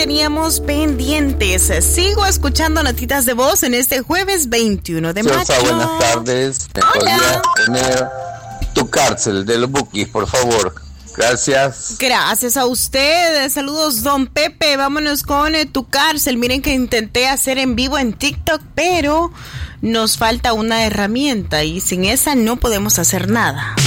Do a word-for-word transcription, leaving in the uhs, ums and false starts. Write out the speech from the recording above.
teníamos pendientes. Sigo escuchando notitas de voz en este jueves veintiuno de mayo. Sosa, buenas tardes. ¿Me podría poner Tu Cárcel de los Bukis, por favor? Gracias. Gracias a usted. Saludos, don Pepe. Vámonos con eh, Tu Cárcel. Miren que intenté hacer en vivo en TikTok, pero nos falta una herramienta y sin esa no podemos hacer nada.